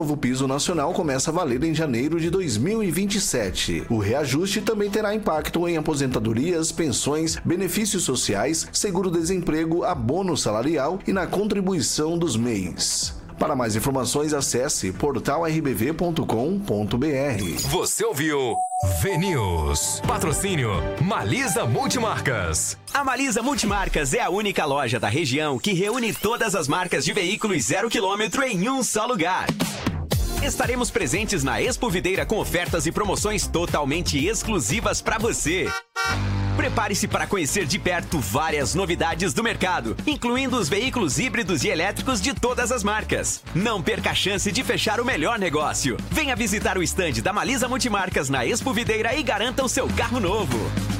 O novo piso nacional começa a valer em janeiro de 2027. O reajuste também terá impacto em aposentadorias, pensões, benefícios sociais, seguro-desemprego, abono salarial e na contribuição dos MEIs. Para mais informações, acesse portalrbv.com.br. Você ouviu VNews. Patrocínio Malisa Multimarcas. A Malisa Multimarcas é a única loja da região que reúne todas as marcas de veículos 0 km em um só lugar. Estaremos presentes na Expo Videira com ofertas e promoções totalmente exclusivas para você. Prepare-se para conhecer de perto várias novidades do mercado, incluindo os veículos híbridos e elétricos de todas as marcas. Não perca a chance de fechar o melhor negócio. Venha visitar o estande da Malisa Multimarcas na Expo Videira e garanta o seu carro novo.